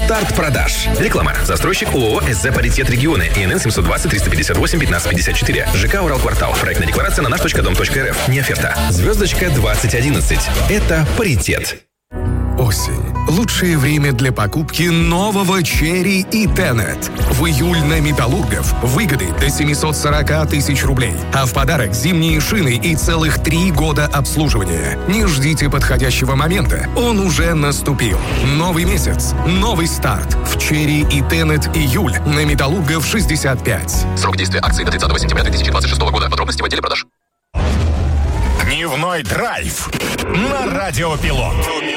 Старт продаж. Реклама. Застройщик ООО СЗ «Паритет Регионы». ИНН 720-358-1554. ЖК «Уралквартал». Проектная декларация на наш.дом.рф. Не оферта. Звездочка 2011. Это «Паритет». Осень. Лучшее время для покупки нового Cherry и Tenet. В июль на Металлургов выгоды до 740 тысяч рублей. А в подарок зимние шины и целых 3 года обслуживания. Не ждите подходящего момента. Он уже наступил. Новый месяц. Новый старт. В Cherry и Tenet июль на Металлургов 65. Срок действия акции до 30 сентября 2026 года. Подробности в отделе продаж. Дневной драйв на Радио Пилот.